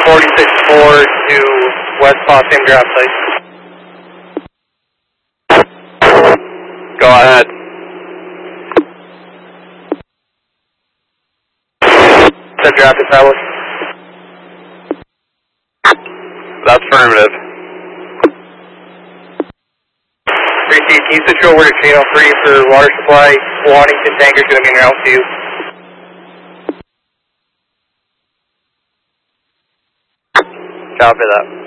46-4 to West Potsdam ground site. Go ahead. Send draft established. That's affirmative. 3C, can you switch over to channel 3 for water supply? Waddington tanker's going to be in route 2. Copy that.